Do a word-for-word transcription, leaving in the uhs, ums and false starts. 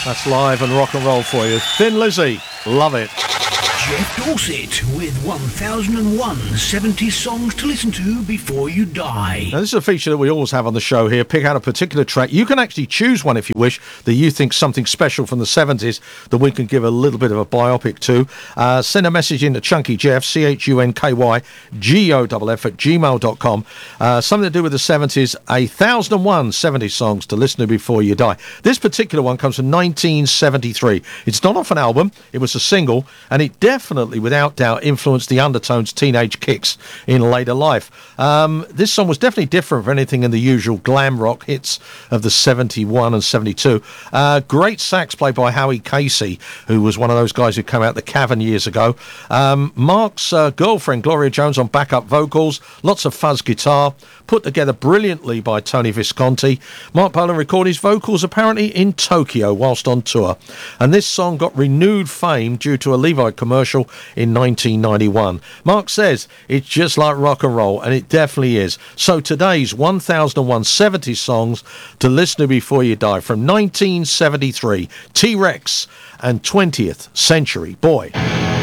That's live and rock and roll for you. Thin Lizzy, love it. Jeff Dorset with one thousand one seventy songs to listen to before you die. Now, this is a feature that we always have on the show here. Pick out a particular track. You can actually choose one if you wish that you think something special from the seventies that we can give a little bit of a biopic to. Uh, send a message in to Chunky Jeff, C H U N K Y G O F F at gmail dot com. Uh, something to do with the seventies. one thousand one seventy songs to listen to before you die. This particular one comes from nineteen seventy-three. It's not off an album. It was a single, and it definitely Definitely, without doubt, influenced the Undertones' teenage kicks in later life. Um, this song was definitely different from anything in the usual glam rock hits of the seventy-one and seventy-two. Uh, great sax played by Howie Casey, who was one of those guys who came out the Cavern years ago. Um, Mark's uh, girlfriend, Gloria Jones, on backup vocals. Lots of fuzz guitar, put together brilliantly by Tony Visconti. Mark Bolan recorded his vocals apparently in Tokyo whilst on tour. And this song got renewed fame due to a Levi commercial in nineteen ninety-one. Mark says it's just like rock and roll, and it definitely is. So today's one thousand one seventy songs to listen to before you die from nineteen seventy-three, T-Rex and twentieth Century Boy.